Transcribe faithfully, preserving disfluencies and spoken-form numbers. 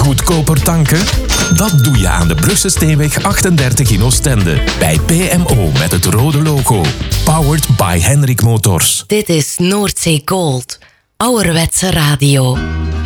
Goedkoper tanken? Dat doe je aan de Brugse-Steenweg achtendertig in Oostende. Bij P M O met het rode logo. Powered by Hendrik Motors. Dit is Noordzee Gold. Ouderwetse radio.